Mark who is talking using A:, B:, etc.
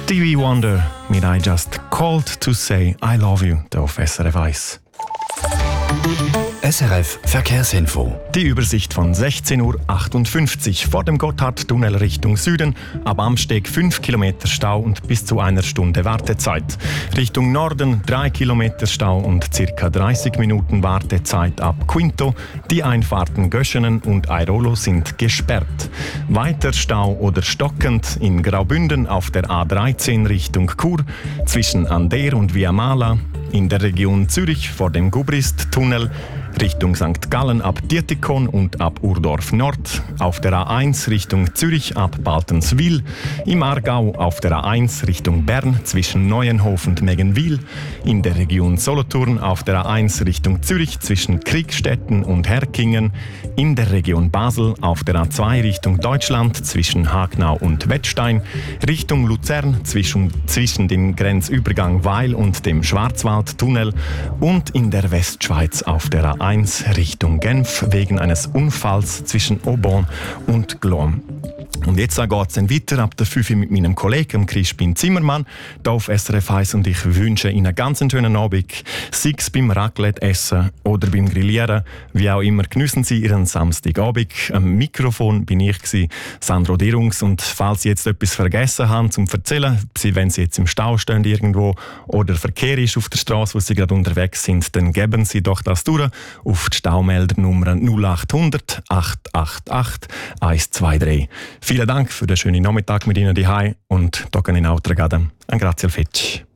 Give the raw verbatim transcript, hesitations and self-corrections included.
A: Stevie Wonder mit I Just Called to Say I Love You auf S R F eins.
B: S R F Verkehrsinfo.
A: Die Übersicht von sechzehn Uhr achtundfünfzig. Vor dem Gotthardtunnel Richtung Süden, ab Amsteg fünf Kilometer Stau und bis zu einer Stunde Wartezeit. Richtung Norden drei Kilometer Stau und ca. dreißig Minuten Wartezeit ab Quinto. Die Einfahrten Göschenen und Airolo sind gesperrt. Weiter Stau oder stockend in Graubünden auf der A dreizehn Richtung Chur, zwischen Ander und Viamala. In der Region Zürich vor dem Gubrist-Tunnel, Richtung Sankt Gallen ab Dietikon und ab Urdorf Nord, auf der A eins Richtung Zürich ab Baltenswil, im Aargau auf der A eins Richtung Bern zwischen Neuenhof und Meggenwil, in der Region Solothurn auf der A eins Richtung Zürich zwischen Kriegstetten und Herkingen, in der Region Basel auf der A zwei Richtung Deutschland zwischen Hagnau und Wettstein, Richtung Luzern zwischen, zwischen dem Grenzübergang Weil und dem Schwarzwaldtunnel und in der Westschweiz auf der A eins Richtung Genf wegen eines Unfalls zwischen Aubonne und Glom. Und jetzt geht es dann weiter ab der fünf mit meinem Kollegen Crispin Zimmermann hier auf S R F eins und ich wünsche Ihnen einen ganz schönen Abend, sei es beim Raclette essen oder beim Grillieren, wie auch immer, geniessen Sie Ihren Samstagabend. Am Mikrofon bin ich gewesen, Sandro Dirungs, und falls Sie jetzt etwas vergessen haben zum Erzählen, wenn Sie jetzt im Stau stehen irgendwo oder Verkehr ist auf der Straße, wo Sie gerade unterwegs sind, dann geben Sie doch das durch auf die Staumeldernummer null achthundert acht acht acht eins zwei drei. Vielen Dank für den schönen Nachmittag mit Ihnen daheim und da kann ich auch einen Grazie al Fetch.